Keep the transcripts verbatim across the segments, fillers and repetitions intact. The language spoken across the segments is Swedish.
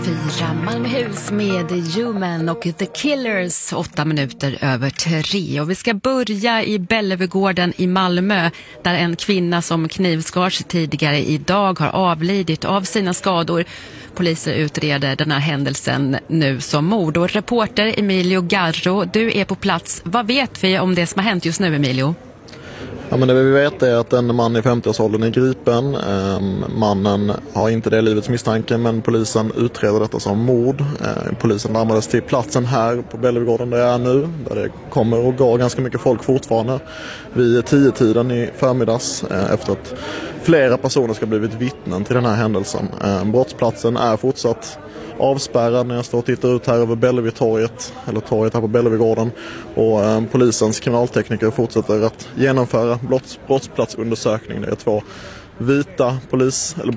fyra Malmöhus med Human och The Killers, åtta minuter över tre. Och vi ska börja i Bellevugården i Malmö, där en kvinna som knivskars tidigare idag har avlidit av sina skador. Poliser utreder den här händelsen nu som mord. Och reporter Emilio Garro, du är på plats. Vad vet vi om det som har hänt just nu, Emilio? Ja, men det vi vet är att en man i femtioårsåldern är gripen. Um, mannen har inte det livets misstanke, men polisen utreder detta som mord. Uh, polisen larmades till platsen här på Bellevugården där jag är nu, där det kommer och går ganska mycket folk fortfarande vid tio-tiden i förmiddags, uh, efter att flera personer ska blivit vittnen till den här händelsen. Uh, brottsplatsen är fortsatt avspärrad när jag står och tittar ut här över Bellevuetorget, eller torget här på Bellevugården, och eh, polisens kriminaltekniker fortsätter att genomföra brotts, brottsplatsundersökning. Det är två vita polis eller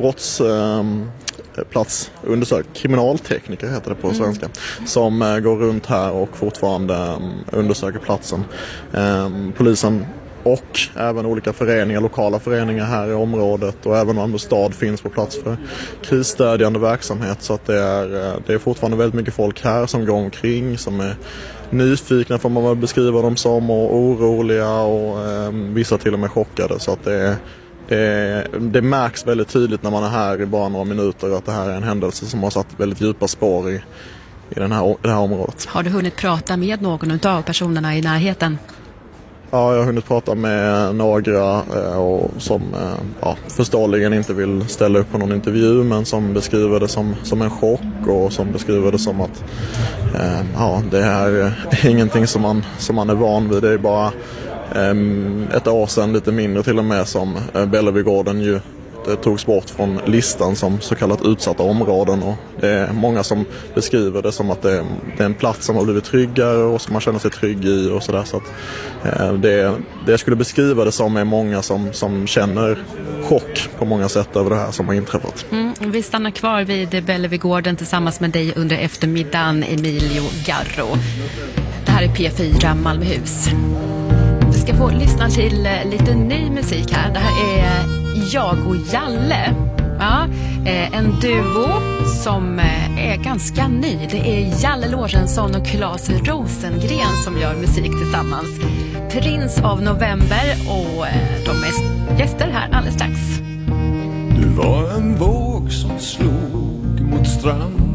brottsplatsundersök eh, kriminaltekniker heter det på svenska, mm. som eh, går runt här och fortfarande eh, undersöker platsen. Eh, polisen och även olika föreningar, lokala föreningar här i området, och även Malmö stad finns på plats för krisstödjande verksamhet. Så att det är, det är fortfarande väldigt mycket folk här som går omkring, som är nyfikna, får man väl beskriva dem som, och oroliga, och eh, vissa till och med chockade. Så att det, det, det märks väldigt tydligt när man är här i bara några minuter att det här är en händelse som har satt väldigt djupa spår i, i den här, det här området. Har du hunnit prata med någon av personerna i närheten? Ja, jag har hunnit prata med några eh, och som eh, ja, förståeligen inte vill ställa upp på någon intervju, men som beskriver det som, som en chock, och som beskriver det som att eh, ja, det här är ingenting som man, som man är van vid. Det är bara eh, ett år sedan, lite mindre till och med, som eh, Bellevugården ju det togs bort från listan som så kallat utsatta områden, och det är många som beskriver det som att det är, det är en plats som har blivit tryggare och som man känner sig trygg i och sådär. Så att eh, det, det jag skulle beskriva det som är många som, som känner chock på många sätt över det här som har inträffat. Mm, vi stannar kvar vid Bellevugården tillsammans med dig under eftermiddagen, Emilio Garro. Det här är P fyra Malmöhus. Vi ska få lyssna till lite ny musik här. Det här är Jag och Jalle. Ja, en duo som är ganska ny. Det är Jalle Lorentzon och Claes Rosengren som gör musik tillsammans. Prins av november, och de är gäster här alldeles strax. Du var en våg som slog mot strand,